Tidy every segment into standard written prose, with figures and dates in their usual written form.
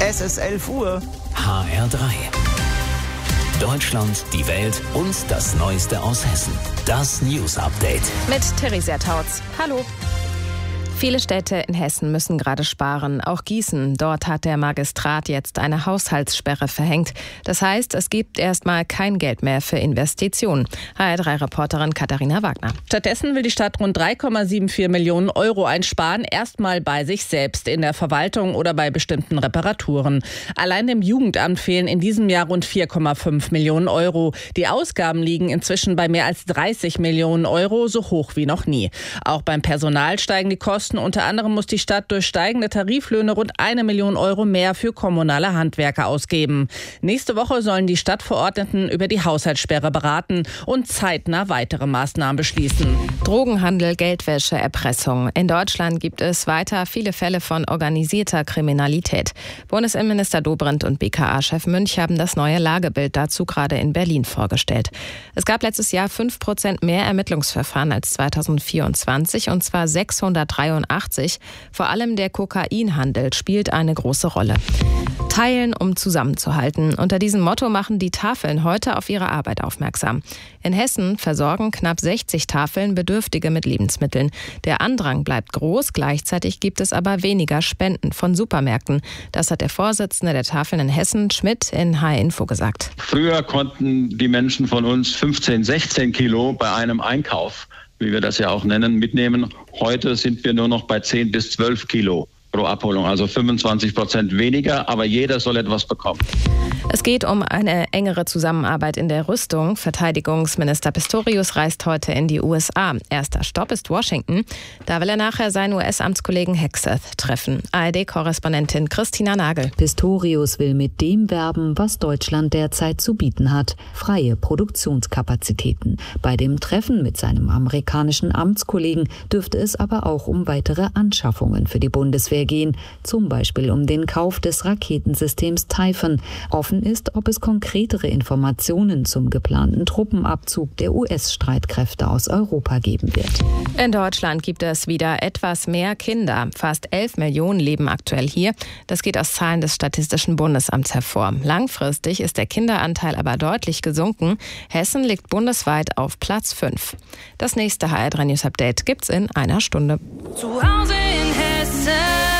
Es ist 11 Uhr. HR3. Deutschland, die Welt und das Neueste aus Hessen. Das News Update. Mit Theresia Tautz. Hallo. Viele Städte in Hessen müssen gerade sparen, auch Gießen. Dort hat der Magistrat jetzt eine Haushaltssperre verhängt. Das heißt, es gibt erstmal kein Geld mehr für Investitionen. HR3-Reporterin Katharina Wagner. Stattdessen will die Stadt rund 3,74 Millionen Euro einsparen, erstmal bei sich selbst, in der Verwaltung oder bei bestimmten Reparaturen. Allein dem Jugendamt fehlen in diesem Jahr rund 4,5 Millionen Euro. Die Ausgaben liegen inzwischen bei mehr als 30 Millionen Euro, so hoch wie noch nie. Auch beim Personal steigen die Kosten. Unter anderem muss die Stadt durch steigende Tariflöhne rund 1 Million Euro mehr für kommunale Handwerker ausgeben. Nächste Woche sollen die Stadtverordneten über die Haushaltssperre beraten und zeitnah weitere Maßnahmen beschließen. Drogenhandel, Geldwäsche, Erpressung. In Deutschland gibt es weiter viele Fälle von organisierter Kriminalität. Bundesinnenminister Dobrindt und BKA-Chef Münch haben das neue Lagebild dazu gerade in Berlin vorgestellt. Es gab letztes Jahr 5% mehr Ermittlungsverfahren als 2024, und zwar 683. Vor allem der Kokainhandel spielt eine große Rolle. Teilen, um zusammenzuhalten. Unter diesem Motto machen die Tafeln heute auf ihre Arbeit aufmerksam. In Hessen versorgen knapp 60 Tafeln Bedürftige mit Lebensmitteln. Der Andrang bleibt groß, gleichzeitig gibt es aber weniger Spenden von Supermärkten. Das hat der Vorsitzende der Tafeln in Hessen, Schmidt, in HR-Info gesagt. Früher konnten die Menschen von uns 15, 16 Kilo bei einem Einkauf, wie wir das ja auch nennen, mitnehmen. Heute sind wir nur noch bei 10 bis 12 Kilo pro Abholung, also 25% weniger, aber jeder soll etwas bekommen. Es geht um eine engere Zusammenarbeit in der Rüstung. Verteidigungsminister Pistorius reist heute in die USA. Erster Stopp ist Washington. Da will er nachher seinen US-Amtskollegen Hegseth treffen. ARD-Korrespondentin Christina Nagel. Pistorius will mit dem werben, was Deutschland derzeit zu bieten hat: freie Produktionskapazitäten. Bei dem Treffen mit seinem amerikanischen Amtskollegen dürfte es aber auch um weitere Anschaffungen für die Bundeswehr gehen, zum Beispiel um den Kauf des Raketensystems Typhoon. Offen ist, ob es konkretere Informationen zum geplanten Truppenabzug der US-Streitkräfte aus Europa geben wird. In Deutschland gibt es wieder etwas mehr Kinder. Fast 11 Millionen leben aktuell hier. Das geht aus Zahlen des Statistischen Bundesamts hervor. Langfristig ist der Kinderanteil aber deutlich gesunken. Hessen liegt bundesweit auf Platz 5. Das nächste HR3 News Update gibt's in einer Stunde. Zu Hause in Hessen.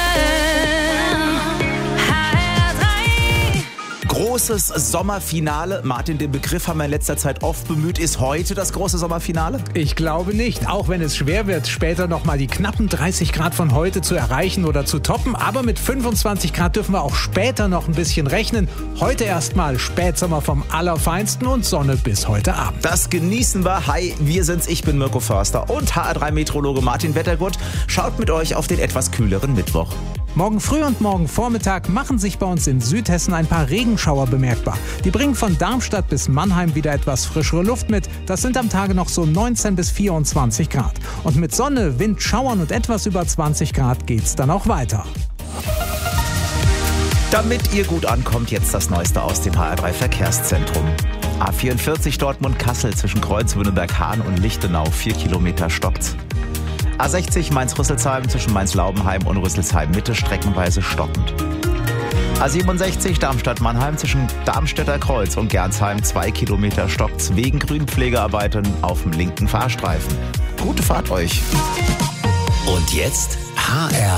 Großes Sommerfinale. Martin, den Begriff haben wir in letzter Zeit oft bemüht. Ist heute das große Sommerfinale? Ich glaube nicht, auch wenn es schwer wird, später nochmal die knappen 30 Grad von heute zu erreichen oder zu toppen. Aber mit 25 Grad dürfen wir auch später noch ein bisschen rechnen. Heute erstmal Spätsommer vom Allerfeinsten und Sonne bis heute Abend. Das genießen wir. Hi, wir sind's. Ich bin Mirko Förster und HR3-Meteorologe Martin Wettergut schaut mit euch auf den etwas kühleren Mittwoch. Morgen früh und morgen Vormittag machen sich bei uns in Südhessen ein paar Regenschauer bemerkbar. Die bringen von Darmstadt bis Mannheim wieder etwas frischere Luft mit. Das sind am Tage noch so 19 bis 24 Grad. Und mit Sonne, Wind, Schauern und etwas über 20 Grad geht's dann auch weiter. Damit ihr gut ankommt, jetzt das Neueste aus dem HR3-Verkehrszentrum. A44 Dortmund-Kassel zwischen Kreuz-Wünnenberg-Hahn und Lichtenau, 4 Kilometer stockt's. A60 Mainz-Rüsselsheim zwischen Mainz-Laubenheim und Rüsselsheim-Mitte streckenweise stockend. A67 Darmstadt-Mannheim zwischen Darmstädter Kreuz und Gernsheim, 2 Kilometer stockt's wegen Grünpflegearbeiten auf dem linken Fahrstreifen. Gute Fahrt euch! Und jetzt HR